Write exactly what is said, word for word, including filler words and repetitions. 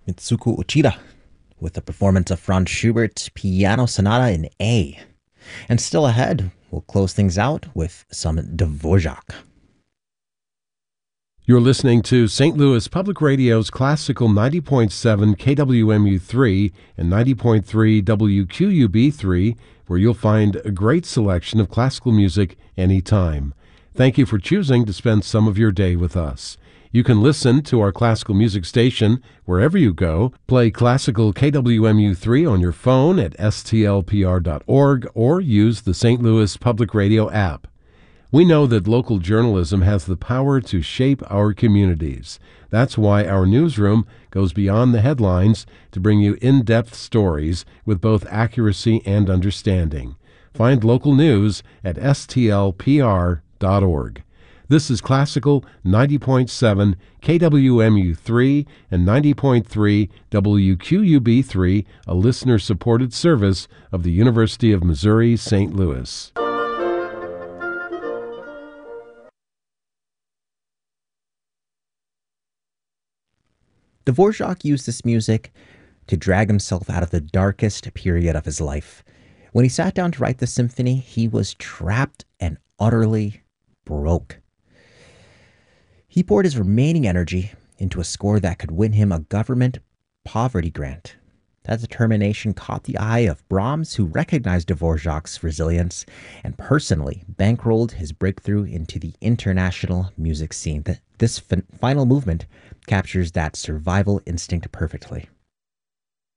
Mitsuko Uchida with a performance of Franz Schubert's Piano Sonata in A. And still ahead, we'll close things out with some Dvorak. You're listening to Saint Louis Public Radio's classical ninety point seven K W M U three and ninety point three W Q U B three, where you'll find a great selection of classical music anytime. Thank you for choosing to spend some of your day with us. You can listen to our classical music station wherever you go. Play classical K W M U three on your phone at S T L P R dot org or use the Saint Louis Public Radio app. We know that local journalism has the power to shape our communities. That's why our newsroom goes beyond the headlines to bring you in-depth stories with both accuracy and understanding. Find local news at S T L P R dot org. This is Classical ninety point seven K W M U three and ninety point three W Q U B three, a listener-supported service of the University of Missouri, Saint Louis. Dvorak used this music to drag himself out of the darkest period of his life. When he sat down to write the symphony, he was trapped and utterly broke. He poured his remaining energy into a score that could win him a government poverty grant. That determination caught the eye of Brahms, who recognized Dvorak's resilience and personally bankrolled his breakthrough into the international music scene. This final movement captures that survival instinct perfectly.